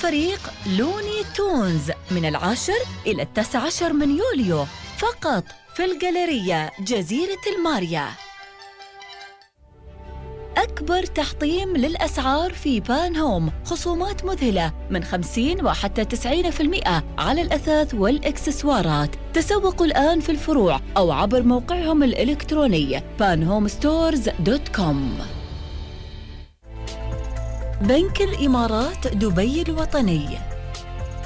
فريق لوني تونز من 10 إلى 19 من يوليو فقط في الجاليريا جزيرة الماريا. أكبر تحطيم للأسعار في بان هوم، خصومات مذهلة من 50 وحتى 90% على الأثاث والإكسسوارات. تسوقوا الآن في الفروع أو عبر موقعهم الإلكتروني panhomestores.com. بنك الإمارات دبي الوطني